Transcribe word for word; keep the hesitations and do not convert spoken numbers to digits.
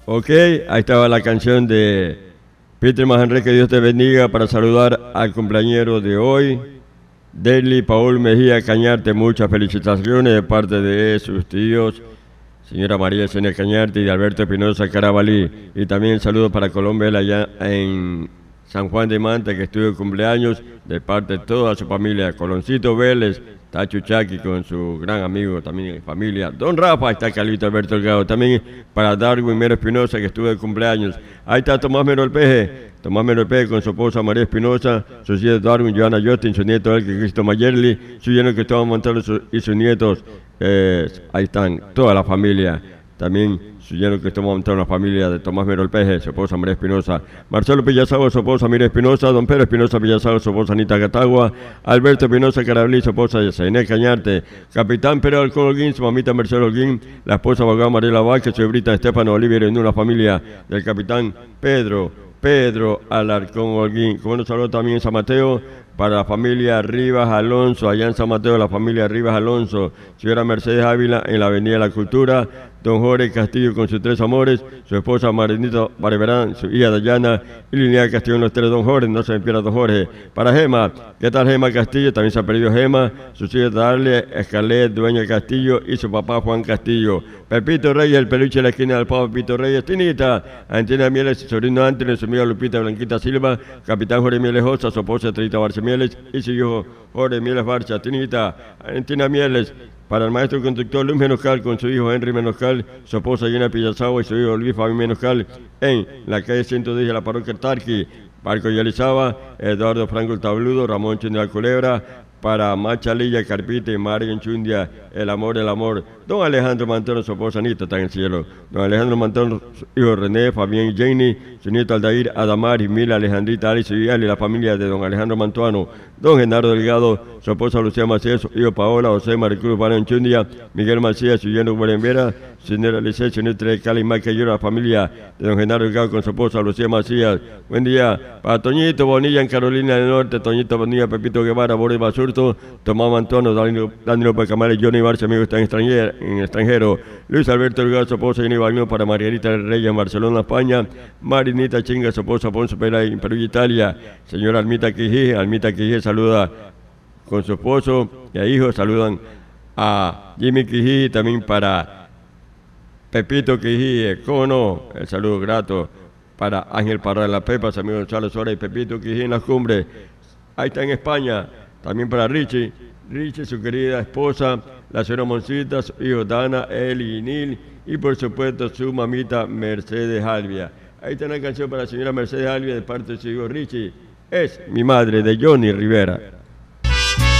Ok, ahí estaba la canción de Peter Mahanre, que Dios te bendiga, para saludar al cumpleañero de hoy, Deli Paul Mejía Cañarte. Muchas felicitaciones de parte de sus tíos, señora María Senia Cañarte y de Alberto Espinosa Carabalí. Y también saludos para Colombia allá en San Juan de Manta, que estuvo de cumpleaños, de parte de toda su familia. Coloncito Vélez, Tacho Chaki con su gran amigo también de familia. Don Rafa, está Carlito Alberto Delgado. También para Darwin Mero Espinosa, que estuvo de cumpleaños. Ahí está Tomás Mero El Peje. Tomás Mero El Peje con su esposa María Espinosa, sus hijos Darwin, Joana Justin, su nieto Elke Cristo Mayerli, su yerno Cristóbal Montano y sus nietos. Eh, ahí están toda la familia. También su yerno Cristóbal Montano, la familia de Tomás Mero El Peje, su esposa María Espinosa, Marcelo Pillasago, su esposa María Espinosa, don Pedro Espinosa Pillasago, su esposa Anita Catagua, Alberto Espinosa Carabalí, su esposa Yacené Cañarte, Capitán Pedro Alcón Holguín, su mamita Mercedes Holguín, la esposa abogada Mariela Vázquez, su hebrita Estefano Oliver, en una familia del Capitán Pedro, Pedro Alarcón Holguín. Como nos saludo también en San Mateo, para la familia Rivas Alonso, allá en San Mateo, la familia Rivas Alonso, señora Mercedes Ávila, en la Avenida de la Cultura, don Jorge Castillo con sus tres amores, su esposa Marinita Barberán, su hija Dayana y Linnea Castillo en los tres, don Jorge, no se me pierda don Jorge. Para Gema, ¿qué tal Gema Castillo? También se ha perdido Gema, sus hijas Darle, Escalet, Dueña Castillo y su papá Juan Castillo. Pepito Reyes, el peluche de la esquina del Pavo Pepito Reyes, Tinita, Antina Mieles, su sobrino Antonio, su amiga Lupita Blanquita Silva, Capitán Jorge Mieles Josa, su esposa Trita Barce Mieles y su hijo Jorge Mieles Barcha, Tinita, Antina Mieles. Para el maestro conductor Luis Menoscal con su hijo Henry Menoscal, su esposa Llena Pillazagua y su hijo Luis Fabián Menoscal en la calle ciento diez de la parroquia Tarqui. Barco Yalizaba, Eduardo Franco el Tabludo, Ramón Chundia Culebra. Para Machalilla, Carpita y Mario Enchundia, el amor, el amor. Don Alejandro Mantón, su esposa Anita, está en el cielo. Don Alejandro Mantón, su hijo René, Fabián y Jenny, su nieto Aldair, Adamar, y Mila, Alejandrita, Alice y Ali, la familia de don Alejandro Mantuano. Don Genaro Delgado, su esposa Lucía Macías, su hijo Paola, José Maricruz, Mario Enchundia, Miguel Macías, su yerno Guarén Vera, su señora Licea, su nieto de Cali, Mike y la familia de don Genaro Delgado con su esposa Lucía Macías. Buen día. Para Toñito Bonilla en Carolina del Norte, Toñito Bonilla, Pepito Guevara, Boris Basurto, Tomás Mantuano, Danilo, Danilo Pacamales, Johnny Barça, amigos están en extranjero, en extranjero, Luis Alberto Delgado, su esposa Jenny Bagnó, para Margarita Reyes en Barcelona, España, Marinita Chinga, su esposa Ponce Pera en Perú y Italia, señora Almita Quijí, Almita Quijí saluda con su esposo y a hijos, saludan a Jimmy Quijí, también para Pepito Quijí, cómo no, el saludo grato para Ángel Parra de la Pepa, su amigo Gonzalo Suárez y Pepito Quijí en las cumbres, ahí está en España. También para Richie, Richie, su querida esposa, la señora Moncita, su hijo Dana, Eli y Nil, y por supuesto su mamita Mercedes Albia. Ahí está una canción para la señora Mercedes Albia de parte de su hijo Richie. Es mi madre, de Johnny Rivera.